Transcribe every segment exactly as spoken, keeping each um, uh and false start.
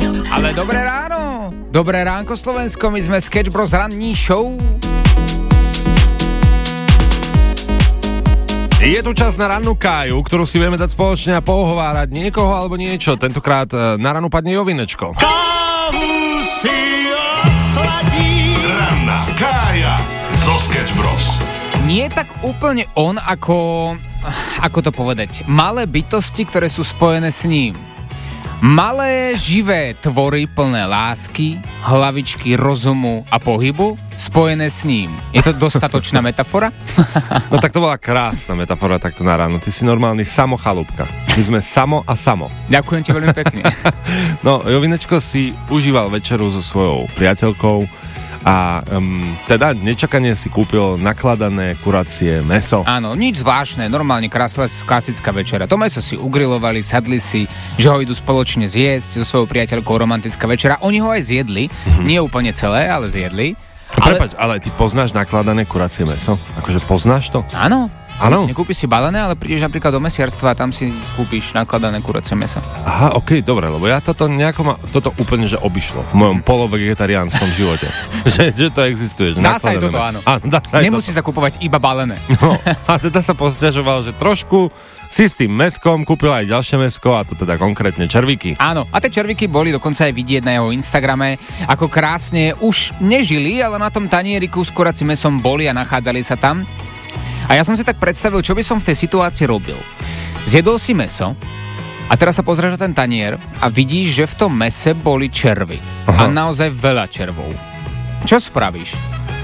Ale dobré ráno. Dobré ránko Slovensko, my sme Sketch Bros ranní show. Je tu čas na rannú káju, ktorú si vieme dať spoločne a pohovárať niekoho alebo niečo. Tentokrát na ranu padne Jovinečko. Kávu si osladí. Ranná kája zo Sketch Bros. Nie tak úplne on, ako... Ako to povedať? Malé bytosti, ktoré sú spojené s ním. Malé, živé tvory plné lásky, hlavičky rozumu a pohybu, spojené s ním. Je to dostatočná metafora? No tak to bola krásna metafora takto na ráno. Ty si normálny samochalúbka. My sme samo a samo. Ďakujem ti veľmi pekne. No, Jovinečko si užíval večeru so svojou priateľkou a um, teda nečakane si kúpil nakladané kuracie mäso. Áno, nič zvláštne, normálne klasická večera. To mäso si ugrilovali, sadli si, že ho idú spoločne zjesť so svojou priateľkou, romantická večera. Oni ho aj zjedli, mm-hmm. nie úplne celé, ale zjedli. Ale... Prepáč, ale ty poznáš nakladané kuracie mäso? Akože poznáš to? Áno. Áno. Nekúpiš si balené, ale prídeš napríklad do mesiarstva a tam si kúpiš nakladané kuracie mäso. Aha, okej, okay, dobre, lebo ja toto nejako ma, toto úplne, že obišlo v mojom polovegetariánskom živote. že, že to existuje. Že dá sa aj toto, áno. Á, dá sa aj Nemusí toto. sa kúpovať iba balené. No, a teda sa posťažoval, že trošku si s tým mäskom kúpil aj ďalšie mäsko, a to teda konkrétne červíky. Áno, a tie červíky boli dokonca aj vidieť na jeho Instagrame, ako krásne už nežili, ale na tom tanieriku s kuracím mäsom boli a nachádzali sa tam. A ja som si tak predstavil, čo by som v tej situácii robil. Zjedol si mäso a teraz sa pozrieš na ten tanier a vidíš, že v tom mäse boli červy. Aha. A naozaj veľa červov. Čo spravíš?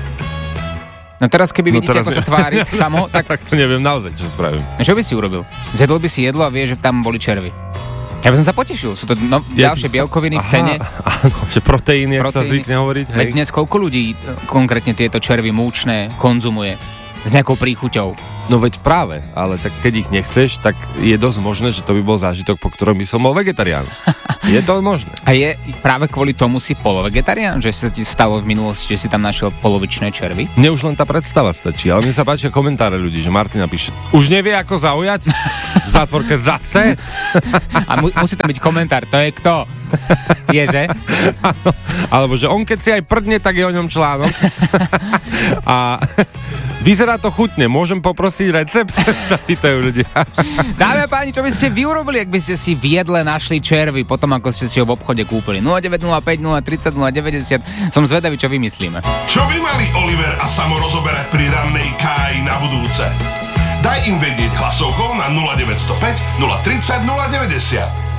No teraz, keby no vidíte, teraz ako je... sa tvári samo, tak... tak to neviem naozaj, čo spravím. Čo by si urobil? Zjedol by si jedlo a vieš, že tam boli červy. Ja by som sa potešil. Sú to no, ja ďalšie sa... bielkoviny Aha, v cene. Áno, že proteíny, jak sa zvykne hovoriť. Hej. Veď dnes koľko ľudí konkrétne tieto červy múčne konzumuje? S nejakou príchuťou. No veď práve, ale tak keď ich nechceš, tak je dosť možné, že to by bol zážitok, po ktorom by som bol vegetarián. Je to možné. A je práve kvôli tomu si polovegetarián? Že sa ti stalo v minulosti, že si tam našiel polovičné červy? Mne už len tá predstava stačí, ale mne sa páčia komentáre ľudí, že Martina píše, už nevie ako zaujať? V zátvorke zase? A mu, musí tam byť komentár, to je kto? Je, že? Áno, alebo že on keď si aj prdne, tak je o ňom článok. A vyzerá to chutne, môžem poprosiť recept? Zapýtajú ľudia. Dáme a páni, čo by ste vy urobili, ak by ste si v jedle našli červy potom, ako ste si ho v obchode kúpili? nula deväť nula päť nula tridsať nula deväťdesiat. Som zvedavý, čo vymyslíme. Čo by mali Oliver a Samo rozoberať pri rannej káji na budúce? Daj im vedieť hlasovkou na nula deväť nula päť nula tridsať nula deväťdesiat.